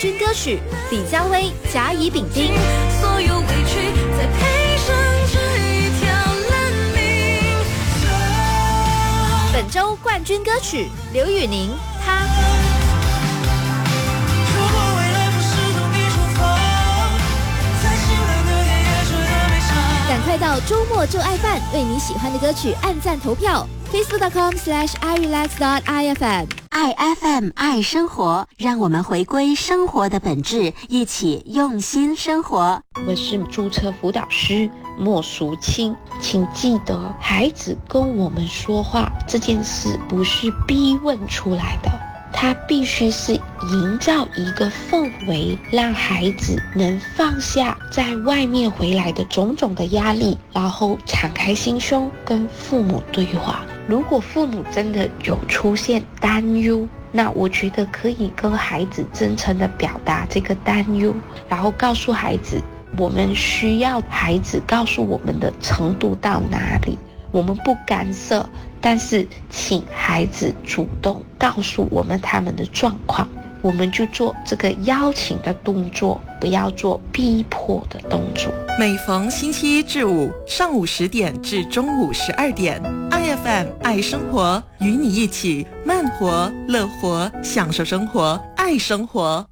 军歌曲，李佳薇、甲乙丙丁。 所有委屈再配上这一条烂命。 本周冠军歌曲刘宇宁，他。 如果未来不是同一出发，再醒来的夜也觉得没差。 赶快到周末就爱饭，为你喜欢的歌曲按赞投票。facebook.com/irelax.ifm 爱 FM 爱生活，让我们回归生活的本质，一起用心生活。 我是注册辅导师莫淑清，请记得，孩子跟我们说话这件事不是逼问出来的，它必须是营造一个氛围，让孩子能放下在外面回来的种种的压力，然后敞开心胸跟父母对话。如果父母真的有出现担忧，那我觉得可以跟孩子真诚地表达这个担忧，然后告诉孩子，我们需要孩子告诉我们的程度到哪里，我们不干涉，但是请孩子主动告诉我们他们的状况，我们就做这个邀请的动作，不要做逼迫的动作。 每逢星期一至五上午10点至中午12点，IFM 爱生活，与你一起慢活、乐活，享受生活，爱生活。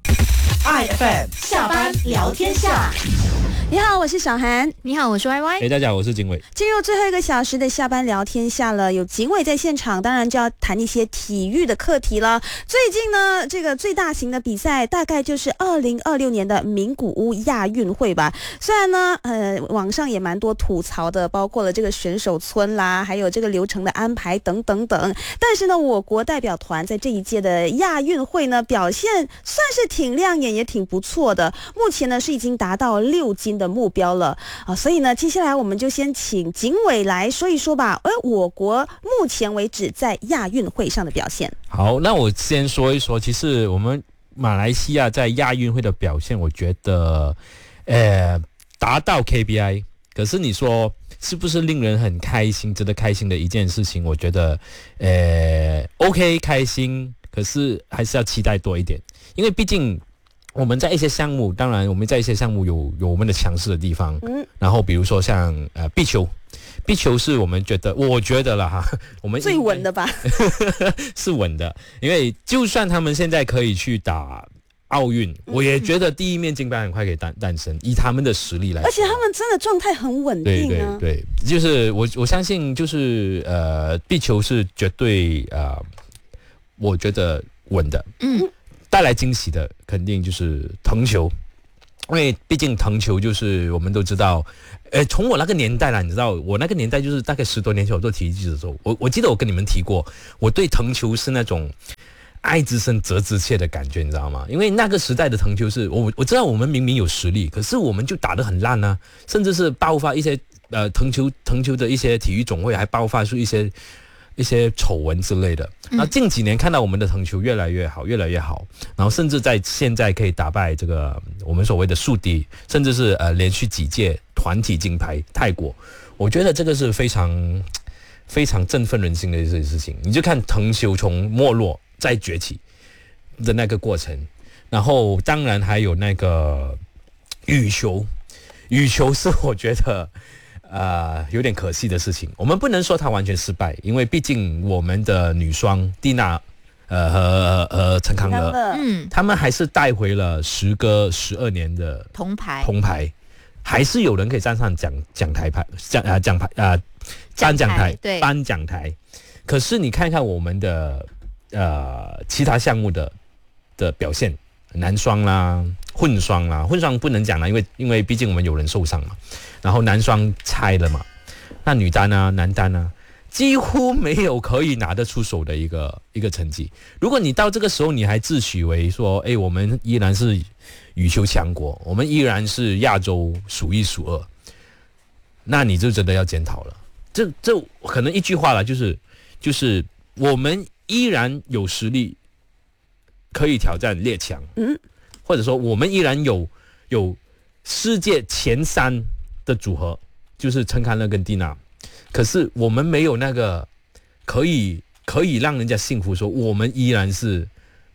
IFM 下班聊天下。 你好，我是小涵。 你好，我是 YY。 大家好，我是景伟。 进入最后1个小时的下班聊天下了，有景伟在现场，当然就要谈一些体育的课题了。最近呢，这个最大型的比赛大概就是2026年的名古屋亚运会吧。虽然呢，网上也蛮多吐槽的，包括了这个选手村啦，还有这个流程的安排等等等。但是呢，我国代表团在这一届的亚运会呢，表现算是挺亮眼，也挺不错的。目前呢，是已经达到6金的目标了啊，所以呢，接下来我们就先请景伟来说一说吧。我国目前为止在亚运会上的表现。 好，那我先说一说，其实我们马来西亚在亚运会的表现，我觉得，达到 KPI。可是你说是不是令人很开心、值得开心的一件事情？我觉得，OK 开心，可是还是要期待多一点，因为毕竟。我们在一些项目，当然我们在一些项目有我们的强势的地方，然后比如说像壁球是我觉得啦哈，我们最稳的吧， 是稳的，因为就算他们现在可以去打奥运，我也觉得第一面金牌很快可以诞生，以他们的实力来说， 而且他们真的状态很稳定啊。 对，就是我相信就是壁球是绝对我觉得稳的，带来惊喜的肯定就是藤球，因为毕竟藤球就是我们都知道，从我那个年代啦，你知道我那个年代就是大概10多年前我做体育记者的时候，我记得我跟你们提过，我对藤球是那种爱之深责之切的感觉，你知道吗？因为那个时代的藤球是我知道我们明明有实力，可是我们就打得很烂啊，甚至是爆发一些藤球的一些体育总会还爆发出一些丑闻之类的。那近几年看到我们的藤球越来越好，然后甚至在现在可以打败这个我们所谓的宿敌，甚至是连续几届团体金牌泰国，我觉得这个是非常非常振奋人心的一件事情。你就看藤球从没落再崛起的那个过程，然后当然还有那个羽球是我觉得有点可惜的事情，我们不能说它完全失败，因为毕竟我们的女双蒂娜和陈康乐，他们还是带回了时隔12年的铜牌，还是有人可以站上颁奖台。可是你看看我们的其他项目的表现，男双啦、混双不能讲啦，因为毕竟我们有人受伤嘛。然后男双拆了嘛，那女单啊、男单啊，几乎没有可以拿得出手的一个成绩。如果你到这个时候你还自诩为说，我们依然是羽球强国，我们依然是亚洲数1数2，那你就真的要检讨了。这可能一句话啦，就是我们依然有实力可以挑战列强，或者说我们依然有世界前3的组合，就是陈康乐跟蒂娜，可是我们没有那个可以让人家信服说我们依然是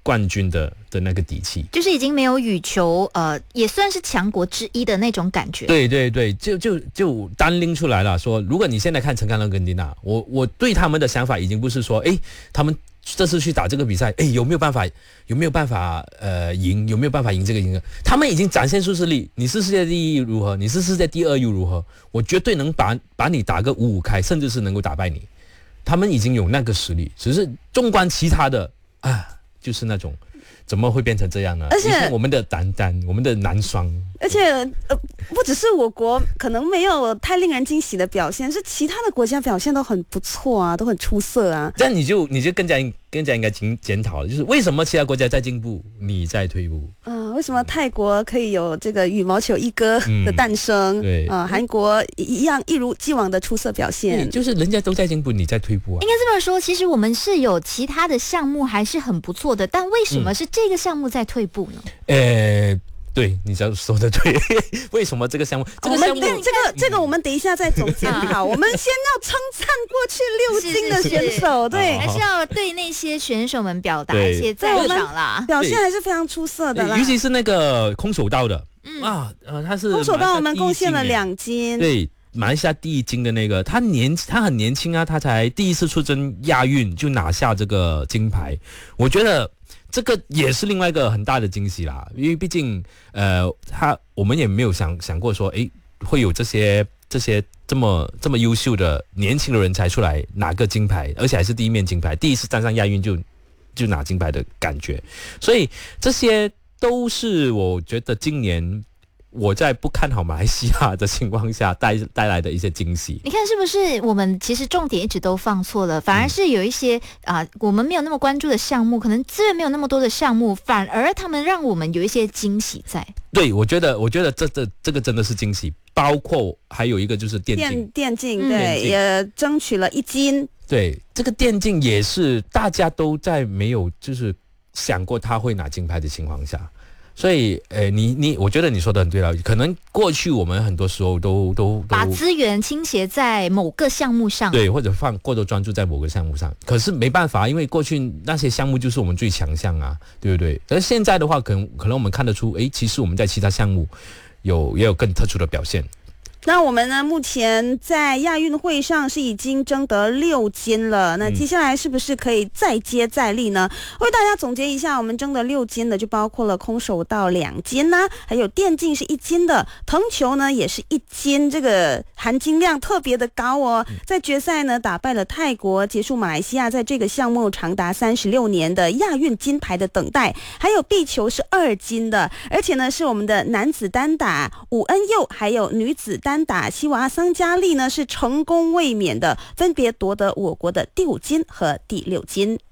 冠军的那个底气， 就是已经没有羽球也算是强国之一的那种感觉。 对对对，就单拎出来了，说如果你现在看陈康乐跟蒂娜，我对他们的想法已经不是说，他们这次去打这个比赛，有没有办法赢，有没有办法赢这个赢？他们已经展现出实力，你是世界第一如何？你是世界第二又如何？我绝对能把你打个5-5开，甚至是能够打败你。他们已经有那个实力，只是纵观其他的就是那种怎么会变成这样呢？而且我们的单，我们的男双， 而且不只是我国可能没有太令人惊喜的表现，是其他的国家表现都很不错啊，都很出色啊。 这样你就更加应该检讨了，就是为什么其他国家在进步，你在退步？ 为什么泰国可以有这个羽毛球一哥的诞生？ 对， 韩国一如既往的出色表现， 就是人家都在进步，你在退步啊。 应该这么说，其实我们是有其他的项目还是很不错的，但为什么是这个项目在退步呢？ 对，你说的对。为什么这个项目？ 这个我们等一下再总结好。我们先要称赞过去6金的选手，对， 还是要对那些选手们表达一些赞赏啦。 表现还是非常出色的啦， 尤其是那个空手道的，他是空手道我们贡献了2金， 对。马来西亚第1金的那个，他很年轻啊，他才第一次出征亚运就拿下这个金牌，我觉得这个也是另外一个很大的惊喜啦，因为毕竟我们也没有想过说，会有这些这么优秀的年轻的人才出来拿个金牌，而且还是第1面金牌，第一次站上亚运就拿金牌的感觉，所以这些都是我觉得今年我在不看好马来西亚的情况下带来的一些惊喜。 你看是不是我们其实重点一直都放错了，反而是有一些我们没有那么关注的项目，可能资源没有那么多的项目，反而他们让我们有一些惊喜在。 对，我觉得这个真的是惊喜，包括还有一个就是电竞， 对，也争取了1金。 对，这个电竞也是大家都在没有就是想过他会拿金牌的情况下。所以，我觉得你说的很对了。可能过去我们很多时候都把资源倾斜在某个项目上， 对，或者过多专注在某个项目上。可是没办法，因为过去那些项目就是我们最强项啊，对不对？但是现在的话，可能我们看得出，其实我们在其他项目也有更特殊的表现。 那我们呢，目前在亚运会上是已经争得6金了，那接下来是不是可以再接再厉呢？为大家总结一下，我们争得6金的就包括了空手道2金啦，还有电竞是1金的，藤球呢也是1金，这个含金量特别的高哦。在决赛呢打败了泰国，结束马来西亚在这个项目长达36年的亚运金牌的等待。还有壁球是2金的，而且呢是我们的男子单打伍恩佑，还有女子单打西瓦桑加利呢是成功卫冕的，分别夺得我国的第5金和第6金。